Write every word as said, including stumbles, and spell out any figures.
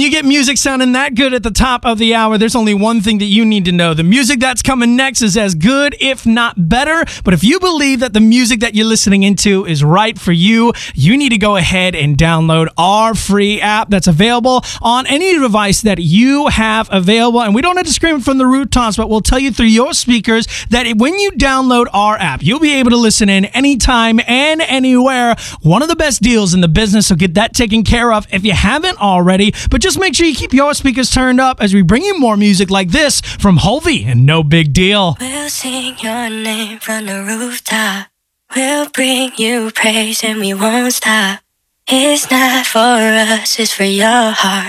you get music sounding that good at the top of the hour, there's only one thing that you need to know. The music that's coming next is as good, if not better. But if you believe that the music that you're listening into is right for you, you need to go ahead and download our free app that's available on any device that you have available. And we don't have to scream it from the rooftops, but we'll tell you through your speakers that when you download our app, you'll be able to listen in anytime and anywhere. One of the best deals in the business, so get that taken care of if you haven't already. But just make sure you keep your speakers turned up as we bring you more music like this from Hulvey and No Big Deal. We'll sing your name from the rooftop. We'll bring you praise and we won't stop. It's not for us, it's for your heart.